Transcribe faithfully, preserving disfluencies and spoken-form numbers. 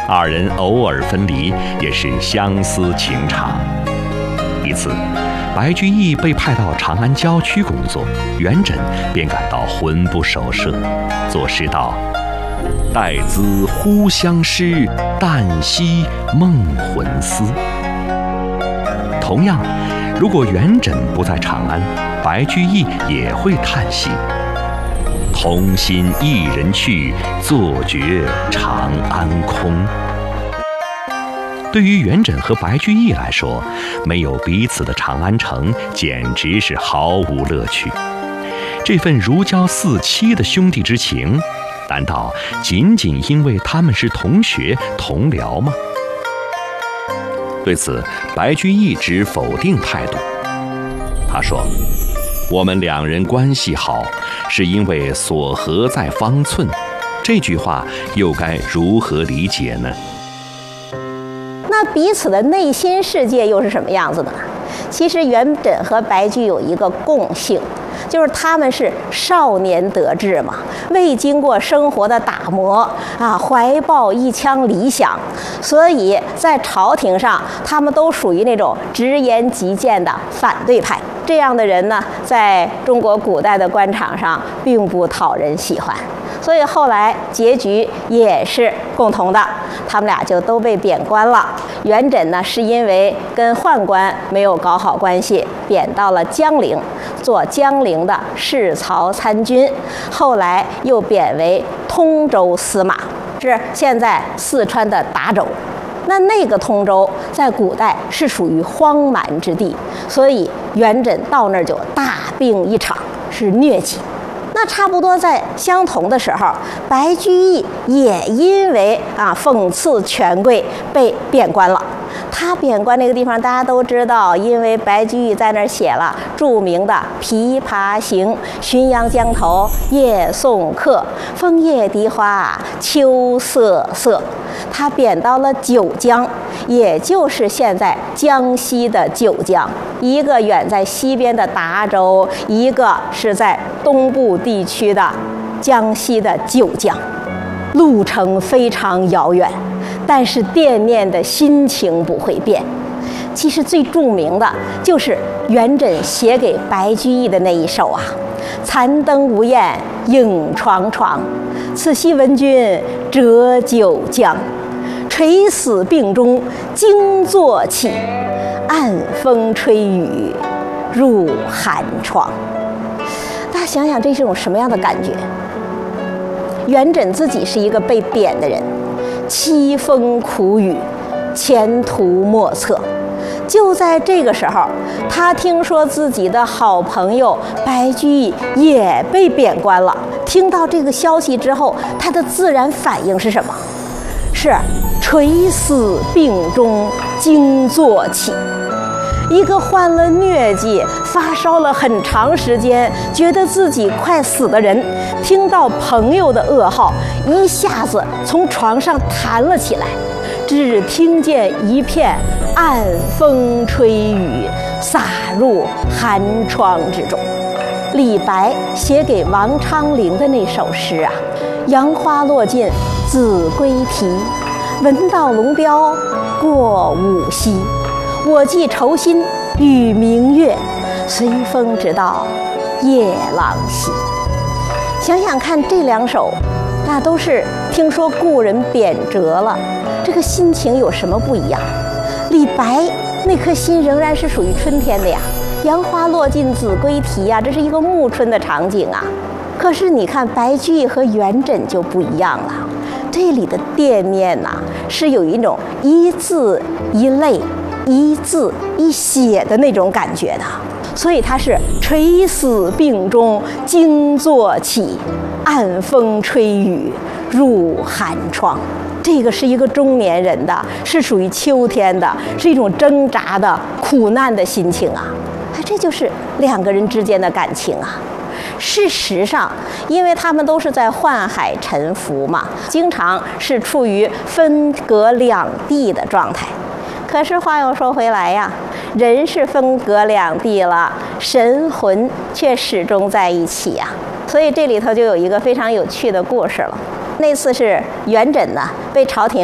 二人偶尔分离也是相思情长。一次，白居易被派到长安郊区工作，元稹便感到魂不守舍，作诗道：“待兹忽相识，旦夕梦魂思。”同样，如果元稹不在长安，白居易也会叹息：“同心一人去，坐觉长安空。”对于元稹和白居易来说，没有彼此的长安城简直是毫无乐趣。这份如胶似漆的兄弟之情，难道仅仅因为他们是同学同僚吗？对此，白居易持否定态度。他说：“我们两人关系好，是因为所合在方寸。”这句话又该如何理解呢？ 那彼此的内心世界又是什么样子的呢？其实元稹和白居易有一个共性，就是他们是少年得志嘛，未经过生活的打磨啊，怀抱一腔理想，所以在朝廷上他们都属于那种直言极谏的反对派。这样的人呢，在中国古代的官场上并不讨人喜欢，所以后来结局也是共同的，他们俩就都被贬官了。元稹呢，是因为跟宦官没有搞好关系，贬到了江陵，做江陵的侍曹参军，后来又贬为通州司马，是现在四川的达州。那那个通州在古代是属于荒蛮之地，所以元稹到那儿就大病一场，是疟疾。那差不多在相同的时候，白居易也因为啊讽刺权贵被贬官了。他贬官那个地方大家都知道，因为白居易在那儿写了著名的《琵琶行》：“浔阳江头夜送客，枫叶荻花秋瑟瑟。”他贬到了九江，也就是现在江西的九江，一个远在西边的达州，一个是在东部地区的江西的九江，路程非常遥远，但是惦念的心情不会变。其实最著名的就是元稹写给白居易的那一首啊：“残灯无焰影幢幢，此夕闻君折九江。垂死病中惊坐起，暗风吹雨入寒窗。”大家想想，这是种什么样的感觉？元稹自己是一个被贬的人，凄风苦雨，前途莫测。就在这个时候，他听说自己的好朋友白居易也被贬官了。听到这个消息之后，他的自然反应是什么？是垂死病中惊坐起。一个患了疟疾、发烧了很长时间，觉得自己快死的人，听到朋友的噩耗，一下子从床上弹了起来，只听见一片暗风吹雨，洒入寒窗之中。李白写给王昌龄的那首诗啊：“杨花落尽子规啼，闻道龙标过五溪。我寄愁心与明月，随风直到夜郎西。”想想看，这两首那都是听说故人贬谪了，这个心情有什么不一样？李白那颗心仍然是属于春天的呀，杨花落尽子规啼呀，这是一个暮春的场景啊。可是你看白居易和元稹就不一样了，这里的惦念呐、啊，是有一种一字一泪、一字一血的那种感觉的，所以他是垂死病中惊坐起，暗风吹雨入寒窗。这个是一个中年人的，是属于秋天的，是一种挣扎的苦难的心情啊。哎，这就是两个人之间的感情啊。事实上，因为他们都是在宦海沉浮嘛，经常是处于分隔两地的状态。可是话又说回来呀，人是分隔两地了，神魂却始终在一起呀。所以这里头就有一个非常有趣的故事了。那次是元稹呢被朝廷